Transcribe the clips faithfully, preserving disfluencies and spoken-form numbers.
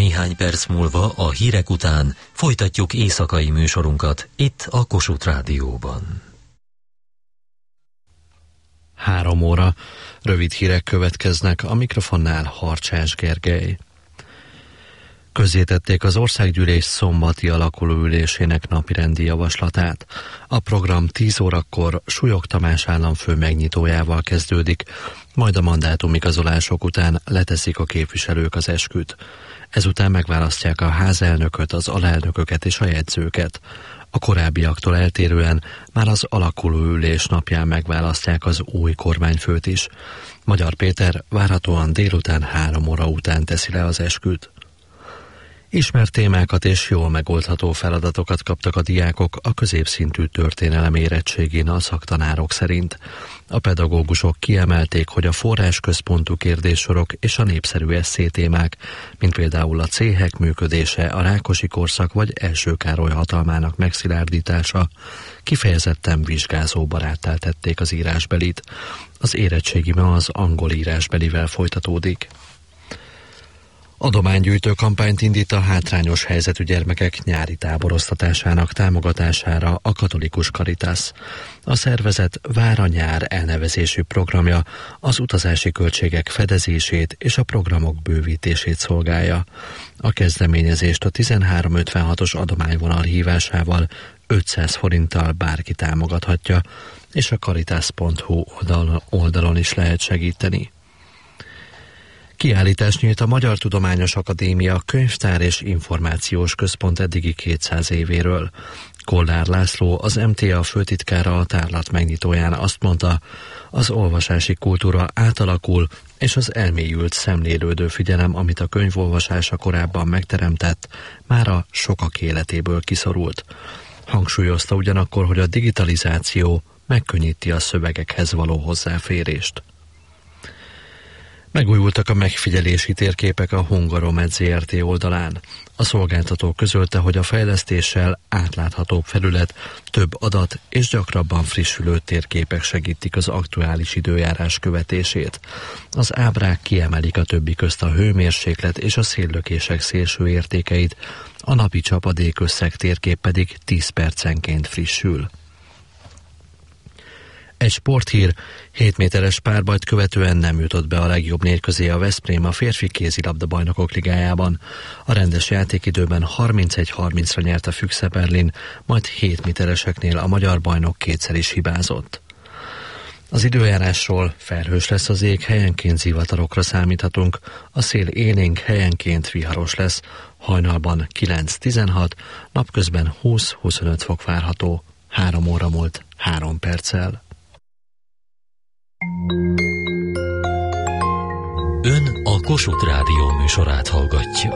Néhány perc múlva a hírek után folytatjuk éjszakai műsorunkat itt a Kossuth Rádióban. Három óra. Rövid hírek következnek, a mikrofonnál Harcsás Gergely. Közzétették az országgyűlés szombati alakulóülésének napirendi javaslatát. A program tíz órakor Súlyog Tamás államfő megnyitójával kezdődik, majd a mandátumigazolások után leteszik a képviselők az esküt. Ezután megválasztják a házelnököt, az alelnököket és a jegyzőket. A korábbiaktól eltérően már az alakulóülés napján megválasztják az új kormányfőt is. Magyar Péter várhatóan délután három óra után teszi le az esküt. Ismert témákat és jól megoldható feladatokat kaptak a diákok a középszintű történelem érettségén a szaktanárok szerint. A pedagógusok kiemelték, hogy a forrásközpontú kérdéssorok és a népszerű esszétémák, mint például a céhek működése, a Rákosi korszak vagy Első Károly hatalmának megszilárdítása, kifejezetten vizsgázóbaráttá tették az írásbelit. Az érettségi ma az angol írásbelivel folytatódik. Adománygyűjtő kampányt indít a hátrányos helyzetű gyermekek nyári táboroztatásának támogatására a Katolikus Caritas. A szervezet Vár a nyár elnevezésű programja az utazási költségek fedezését és a programok bővítését szolgálja. A kezdeményezést a tizenhárom ötvenhatos adományvonal hívásával ötszáz forinttal bárki támogathatja, és a caritas pont hu oldalon, oldalon is lehet segíteni. Kiállítás nyílt a Magyar Tudományos Akadémia Könyvtár és Információs Központ eddigi kétszáz évéről. Kollár László, az em té á főtitkára a tárlat megnyitóján azt mondta, az olvasási kultúra átalakul, és az elmélyült szemlélődő figyelem, amit a könyvolvasása korábban megteremtett, már a sokak életéből kiszorult. Hangsúlyozta ugyanakkor, hogy a digitalizáció megkönnyíti a szövegekhez való hozzáférést. Megújultak a megfigyelési térképek a Hungaromed zé er té oldalán. A szolgáltató közölte, hogy a fejlesztéssel átláthatóbb felület, több adat és gyakrabban frissülő térképek segítik az aktuális időjárás követését. Az ábrák kiemelik a többi közt a hőmérséklet és a széllökések szélső értékeit, a napi csapadékösszeg térkép pedig tíz percenként frissül. Egy sporthír, hét méteres párbajt követően nem jutott be a legjobb négy közé a Veszprém a férfi kézilabda bajnokok ligájában. A rendes játékidőben harmincegy harmincra nyert a Füchse Berlin, majd hét métereseknél a magyar bajnok kétszer is hibázott. Az időjárásról: felhős lesz az ég, helyenként zivatarokra számíthatunk, a szél élénk, helyenként viharos lesz, hajnalban kilenc-tizenhat, napközben húsz-huszonöt fok várható. Három óra múlt három perccel. Ön a Kossuth Rádió műsorát hallgatja.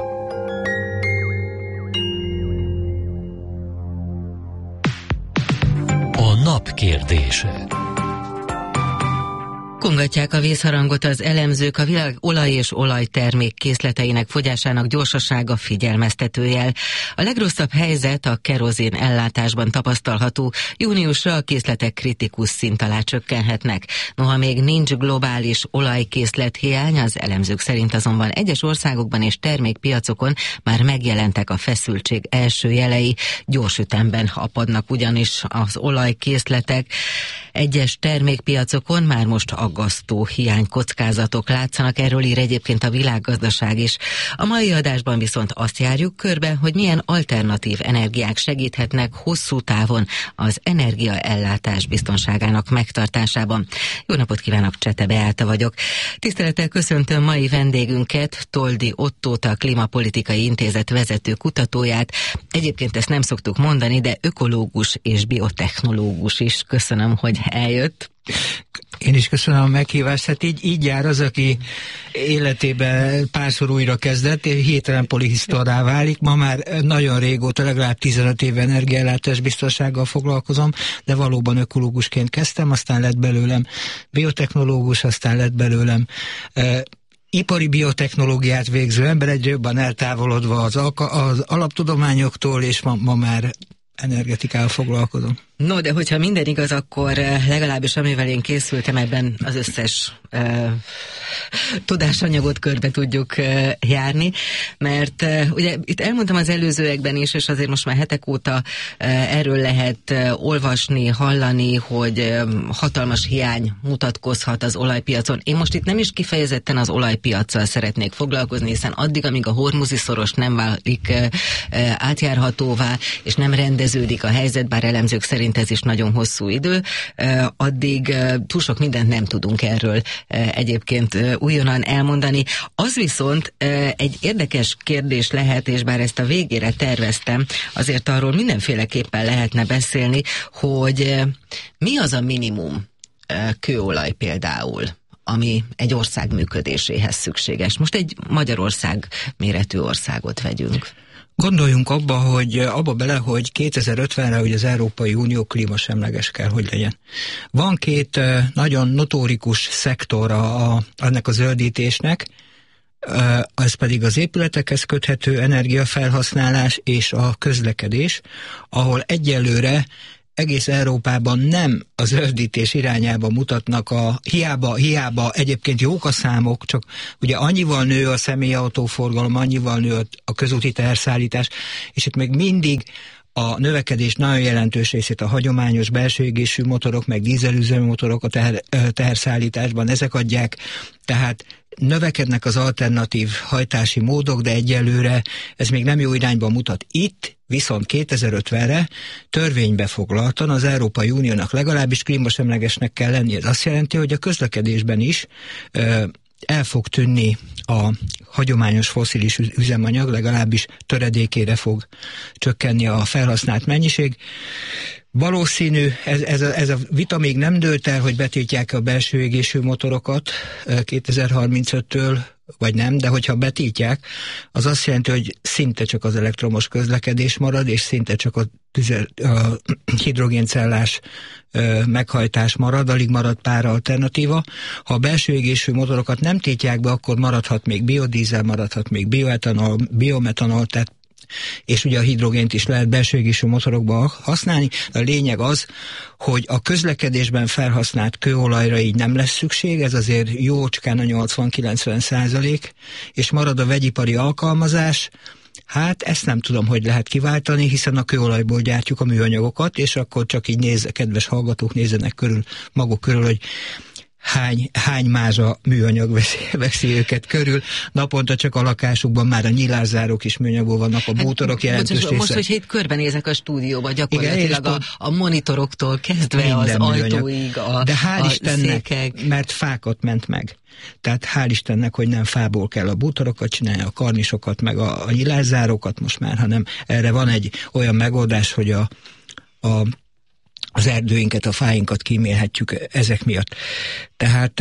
A nap kérdése. Kongatják a vészharangot az elemzők, a világ olaj és olajtermék készleteinek fogyásának gyorsasága figyelmeztető jel. A legrosszabb helyzet a kerozén ellátásban tapasztalható, júniusra a készletek kritikus szint alá csökkenhetnek. Noha még nincs globális olajkészlet hiány, az elemzők szerint azonban egyes országokban és termékpiacokon már megjelentek a feszültség első jelei. Gyors ütemben apadnak ugyanis az olajkészletek. Egyes termékpiacokon már most aggasztó hiánykockázatok látszanak, erről ír egyébként a Világgazdaság is. A mai adásban viszont azt járjuk körbe, hogy milyen alternatív energiák segíthetnek hosszú távon az energiaellátás biztonságának megtartásában. Jó napot kívánok, Csete Beáta vagyok. Tisztelettel köszöntöm mai vendégünket, Toldi Ottót, a Klímapolitikai Intézet vezető kutatóját. Egyébként ezt nem szoktuk mondani, de ökológus és biotechnológus is. Köszönöm, hogy eljött. Én is köszönöm a meghívást. Hát így, így jár az, aki életében párszor újra kezdett, és hirtelen polihisztorrá válik. Ma már nagyon régóta, legalább tizenöt éve energiaellátás biztonsággal foglalkozom, de valóban ökológusként kezdtem, aztán lett belőlem biotechnológus, aztán lett belőlem uh, ipari biotechnológiát végző ember, egyre jobban eltávolodva az, az alaptudományoktól, és ma, ma már energetikával foglalkozom. No, de hogyha minden igaz, akkor legalábbis amivel én készültem, ebben az összes uh, tudásanyagot körbe tudjuk uh, járni, mert uh, ugye itt elmondtam az előzőekben is, és azért most már hetek óta uh, erről lehet uh, olvasni, hallani, hogy um, hatalmas hiány mutatkozhat az olajpiacon. Én most itt nem is kifejezetten az olajpiaccal szeretnék foglalkozni, hiszen addig, amíg a hormuzi szoros nem válik uh, uh, átjárhatóvá, és nem rendeződik a helyzet, bár elemzők szerint ez is nagyon hosszú idő, addig túl sok mindent nem tudunk erről egyébként újonnan elmondani. Az viszont egy érdekes kérdés lehet, és bár ezt a végére terveztem, azért arról mindenféleképpen lehetne beszélni, hogy mi az a minimum kőolaj például, ami egy ország működéséhez szükséges. Most egy Magyarország méretű országot vegyünk. Gondoljunk abba, hogy abba bele, hogy kétezer-ötvenre hogy az Európai Unió klímasemleges kell, hogy legyen. Van két nagyon notórikus szektora a, ennek a zöldítésnek, ez pedig az épületekhez köthető energiafelhasználás és a közlekedés, ahol egyelőre egész Európában nem a zöldítés irányába mutatnak, a hiába, hiába egyébként jók a számok, csak ugye annyival nő a személyautóforgalom, annyival nő a közúti teherszállítás, és itt még mindig a növekedés nagyon jelentős részét a hagyományos belső égésű motorok, meg dízelüzemű motorok a teher, teherszállításban, ezek adják, tehát növekednek az alternatív hajtási módok, de egyelőre ez még nem jó irányba mutat. Itt viszont kétezer-ötvenre törvénybe foglaltan az Európai Uniónak legalábbis klímasemlegesnek kell lenni. Ez azt jelenti, hogy a közlekedésben is ö, el fog tűnni a hagyományos fosszilis üzemanyag, legalábbis töredékére fog csökkenni a felhasznált mennyiség. Valószínű, ez, ez, a, ez a vita még nem dőlt el, hogy betiltják a belső égésű motorokat kétezer-harmincöttől, vagy nem, de hogyha betiltják, az azt jelenti, hogy szinte csak az elektromos közlekedés marad, és szinte csak a, tüze, a hidrogéncellás ö, meghajtás marad, alig marad pár alternatíva. Ha a belső égésű motorokat nem tiltják be, akkor maradhat még biodízel, maradhat még bioetanol, biometanol, tehát és ugye a hidrogént is lehet belső égésű motorokban használni. A lényeg az, hogy a közlekedésben felhasznált kőolajra így nem lesz szükség, ez azért jócskán a nyolcvan-kilencven százalék, és marad a vegyipari alkalmazás. Hát ezt nem tudom, hogy lehet kiváltani, hiszen a kőolajból gyártjuk a műanyagokat, és akkor csak így nézze, kedves hallgatók, nézzenek körül, maguk körül, hogy Hány, hány mázsa műanyag veszi, veszi őket körül. Naponta csak a lakásukban már a nyilászárók is műanyagból vannak, a bútorok hát, jelentős része. Most, hogyha itt körbenézek a stúdióba, gyakorlatilag igen, a, a monitoroktól kezdve az ajtóig, a, de hál' a Istennek, székek. Mert fákat ment meg. Tehát hál' Istennek, hogy nem fából kell a bútorokat csinálni, a karnisokat, meg a, a nyilászárókat most már, hanem erre van egy olyan megoldás, hogy a, a az erdőinket, a fáinkat kímélhetjük ezek miatt. Tehát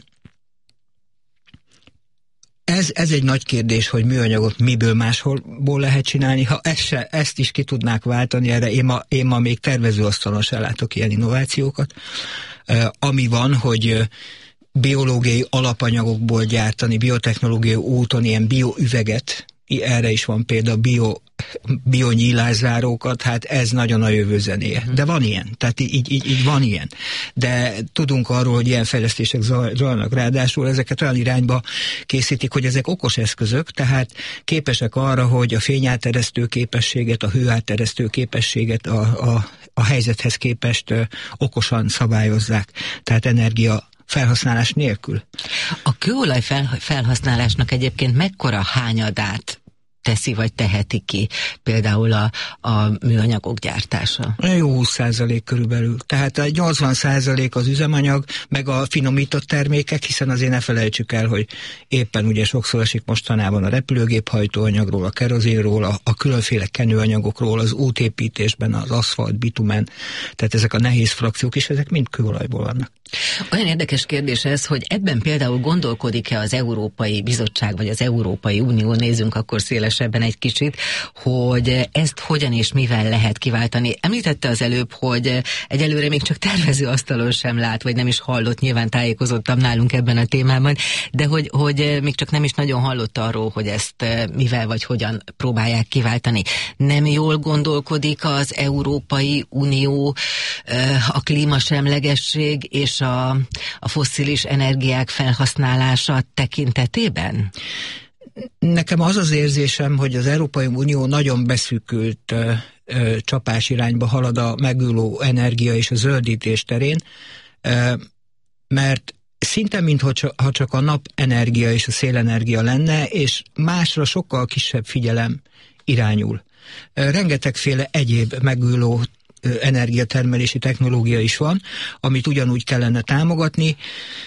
ez, ez egy nagy kérdés, hogy műanyagot miből másholból lehet csinálni. Ha ezt, se, ezt is ki tudnák váltani, erre én ma, én ma még tervezőasztalon sem látok ilyen innovációkat. Ami van, hogy biológiai alapanyagokból gyártani, biotechnológiai úton ilyen bioüveget, erre is van például bio, bionyílászárókat, hát ez nagyon a jövő zenéje. De van ilyen, tehát így, így, így van ilyen. De tudunk arról, hogy ilyen fejlesztések zajlanak, ráadásul ezeket olyan irányba készítik, hogy ezek okos eszközök, tehát képesek arra, hogy a fényáteresztő képességet, a hőáteresztő képességet a, a, a helyzethez képest ö, okosan szabályozzák. Tehát energia felhasználás nélkül. A kőolaj fel, felhasználásnak egyébként mekkora hányadát teszi vagy teheti ki például a, a műanyagok gyártása? Jó húsz százalék körülbelül. Tehát a nyolcvan százalék az üzemanyag, meg a finomított termékek, hiszen azért ne felejtsük el, hogy éppen ugye sokszor esik mostanában a repülőgép hajtóanyagról, a kerozénról, a, a különféle kenőanyagokról, az útépítésben, az aszfalt, bitumen, tehát ezek a nehéz frakciók is, ezek mind kőolajból vannak. Olyan érdekes kérdés ez, hogy ebben például gondolkodik-e az Európai Bizottság, vagy az Európai Unió, nézzünk akkor széles részletesebben egy kicsit, hogy ezt hogyan és mivel lehet kiváltani. Említette az előbb, hogy egyelőre még csak tervezőasztalon sem lát, vagy nem is hallott, nyilván tájékozottam nálunk ebben a témában, de hogy, hogy még csak nem is nagyon hallott arról, hogy ezt mivel vagy hogyan próbálják kiváltani. Nem jól gondolkodik az Európai Unió a klímasemlegesség és a, a fosszilis energiák felhasználása tekintetében? Nekem az az érzésem, hogy az Európai Unió nagyon beszűkült ö, ö, csapás irányba halad a megújuló energia és a zöldítés terén, ö, mert szinte mintha ha csak a napenergia és a szélenergia lenne, és másra sokkal kisebb figyelem irányul. Ö, rengetegféle egyéb megújuló ö, energiatermelési technológia is van, amit ugyanúgy kellene támogatni.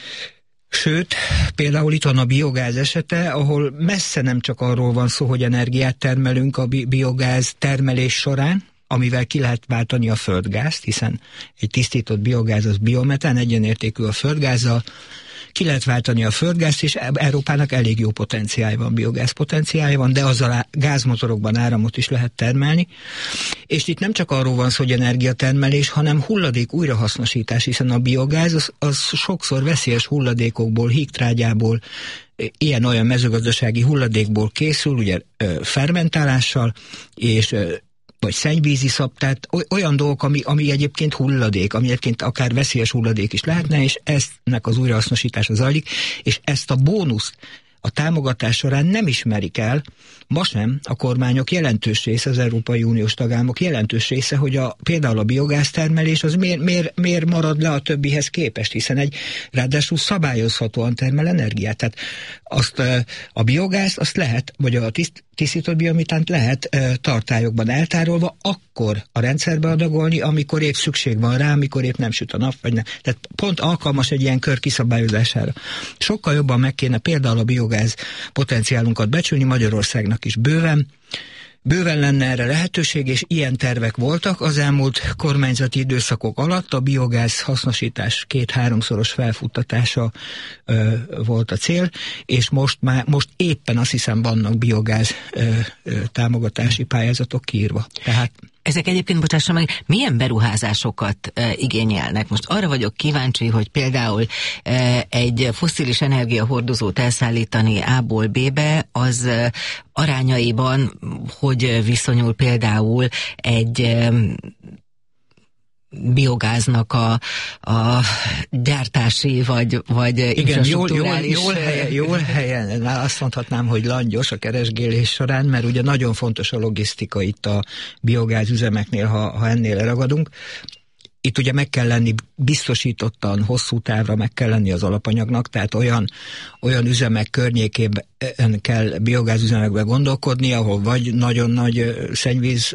Sőt, például itt van a biogáz esete, ahol messze nem csak arról van szó, hogy energiát termelünk a bi- biogáz termelés során, amivel ki lehet váltani a földgázt, hiszen egy tisztított biogáz az biometán, egyenértékű a földgázzal, ki lehet váltani a földgázt, és Európának elég jó potenciálja van, biogáz potenciálja van, de azzal a gázmotorokban áramot is lehet termelni. És itt nem csak arról van szó, hogy energiatermelés, hanem hulladék újrahasznosítás, hiszen a biogáz az, az sokszor veszélyes hulladékokból, hígtrágyából, ilyen-olyan mezőgazdasági hulladékból készül, ugye fermentálással, és vagy szennyvíziszap, tehát olyan dolgok, ami, ami egyébként hulladék, ami egyébként akár veszélyes hulladék is lehetne, és eztnek az újrahasznosítása zajlik, és ezt a bónuszt a támogatás során nem ismerik el, ma sem a kormányok jelentős része, az Európai Uniós tagállamok jelentős része, hogy a, például a biogáztermelés az miért, miért, miért marad le a többihez képest, hiszen egy ráadásul szabályozhatóan termel energiát. Tehát azt a biogázt azt lehet, vagy a tiszt, tisztított biomitánt lehet e, tartályokban eltárolva akkor a rendszerbe adagolni, amikor épp szükség van rá, amikor épp nem süt a nap, vagy nem. Tehát pont alkalmas egy ilyen kör kiszabályozására. Sokkal jobban meg kéne például a biogáz potenciálunkat becsülni, Magyarországnak is bőven. Bőven lenne erre lehetőség, és ilyen tervek voltak az elmúlt kormányzati időszakok alatt. A biogáz hasznosítás két-háromszoros felfuttatása ö, volt a cél, és most már most éppen azt hiszem vannak biogáz ö, ö, támogatási pályázatok kiírva. Tehát ezek egyébként, bocsássa meg, milyen beruházásokat e, igényelnek? Most arra vagyok kíváncsi, hogy például e, egy fosszilis energiahordozót elszállítani A-ból B-be, az e, arányaiban hogy viszonyul például egy e, biogáznak a, a gyártási vagy, vagy igen, jól, jól, jól, helyen, jól helyen, azt mondhatnám, hogy langyos a keresgélés során, mert ugye nagyon fontos a logisztika itt a biogáz üzemeknél, ha, ha ennél ragadunk. Itt ugye meg kell lenni biztosítottan, hosszú távra meg kell lenni az alapanyagnak, tehát olyan, olyan üzemek környékében kell biogázüzemekbe gondolkodni, ahol vagy nagyon nagy szennyvíz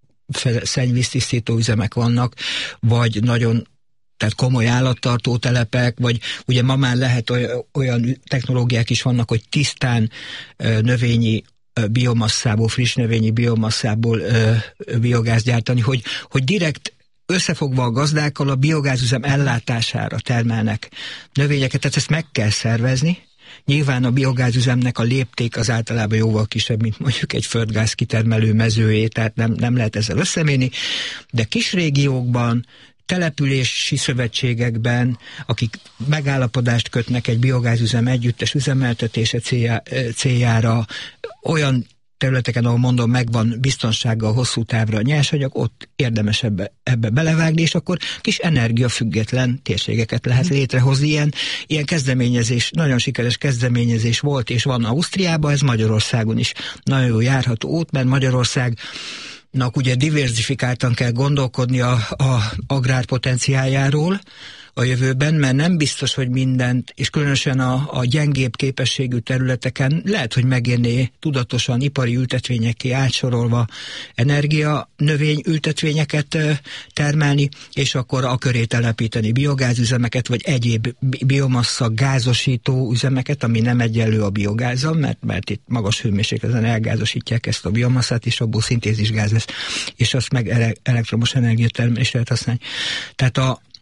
szennyvíztisztító üzemek vannak, vagy nagyon tehát komoly állattartó telepek, vagy ugye ma már lehet olyan, olyan technológiák is vannak, hogy tisztán növényi biomasszából, friss növényi biomasszából biogáz gyártani, hogy, hogy direkt összefogva a gazdákkal a biogázüzem ellátására termelnek növényeket, tehát ezt meg kell szervezni. Nyilván a biogázüzemnek a lépték az általában jóval kisebb, mint mondjuk egy földgáz kitermelő mezőjé, tehát nem, nem lehet ezzel összemérni, de kis régiókban, települési szövetségekben, akik megállapodást kötnek egy biogázüzem együttes üzemeltetése céljá, céljára, olyan területeken, ahol mondom, megvan biztonsággal hosszú távra a nyersanyag, ott érdemes ebbe, ebbe belevágni, és akkor kis energiafüggetlen térségeket lehet létrehozni. Ilyen, ilyen kezdeményezés, nagyon sikeres kezdeményezés volt, és van Ausztriában, ez Magyarországon is nagyon jó járható út, mert Magyarországnak ugye diversifikáltan kell gondolkodni a, a agrárpotenciáljáról a jövőben, mert nem biztos, hogy mindent, és különösen a, a gyengébb képességű területeken lehet, hogy megérné tudatosan ipari ültetvényekké átsorolva energia növény ültetvényeket termelni, és akkor a köré telepíteni biogázüzemeket, vagy egyéb biomassa gázosító üzemeket, ami nem egyenlő a biogázzal, mert, mert itt magas hőmérsékleten elgázosítják ezt a biomasszát, és abból szintézisgáz lesz, és azt meg elektromos energiatermelésre lehet használni. Tehát a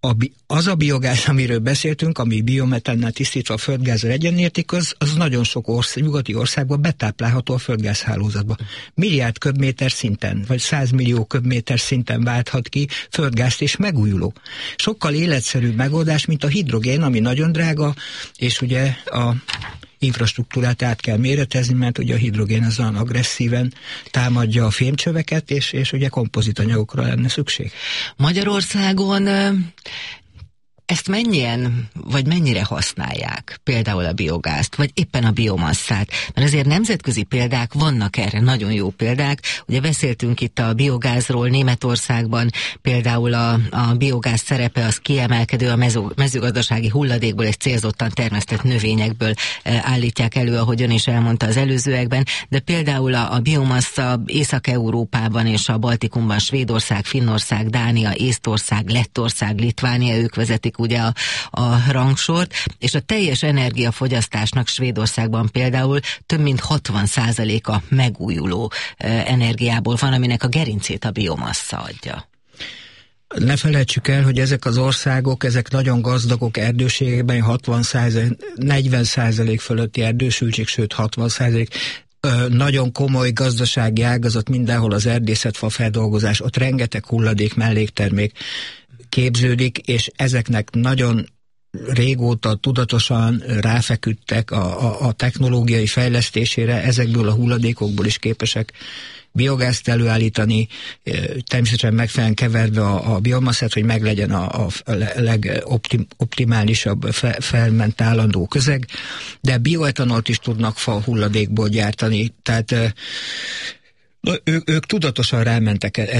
A, az a biogáz, amiről beszéltünk, ami biometannel tisztítva a földgázzal egyenértik, az, az nagyon sok ország, nyugati országban betáplálható a földgázhálózatba. Milliárd köbméter szinten, vagy százmillió köbméter szinten válthat ki földgázt és megújuló. Sokkal életszerűbb megoldás, mint a hidrogén, ami nagyon drága, és ugye a infrastruktúrát át kell méretezni, mert ugye a hidrogén az olyan agresszíven támadja a fémcsöveket, és, és ugye kompozitanyagokra lenne szükség. Magyarországon ezt mennyien, vagy mennyire használják például a biogázt, vagy éppen a biomasszát? Mert azért nemzetközi példák vannak erre, nagyon jó példák. Ugye beszéltünk itt a biogázról Németországban, például a, a biogáz szerepe az kiemelkedő, a mező, mezőgazdasági hulladékból és célzottan termesztett növényekből e, állítják elő, ahogy ön is elmondta az előzőekben, de például a, a biomassa Észak-Európában és a Baltikumban Svédország, Finnország, Dánia, Észtország, Lettország, Litvánia, ők vezetik ugye a, a rangsort, és a teljes energiafogyasztásnak Svédországban például több mint hatvan százaléka megújuló e, energiából van, aminek a gerincét a biomassa adja. Ne felejtsük el, hogy ezek az országok, ezek nagyon gazdagok erdőségben, hatvan százalék, negyven százalék fölötti erdősültség, sőt hatvan százalék, nagyon komoly gazdasági ágazat mindenhol az erdészetfa feldolgozás, ott rengeteg hulladék, melléktermék képződik, és ezeknek nagyon régóta tudatosan ráfeküdtek a, a, a technológiai fejlesztésére, ezekből a hulladékokból is képesek biogázt előállítani, természetesen megfelelően keverve a, a biomasszát, hogy meglegyen a, a legoptimálisabb fe, felment állandó közeg, de bioetanolt is tudnak fa hulladékból gyártani, tehát ők, ők tudatosan rámentek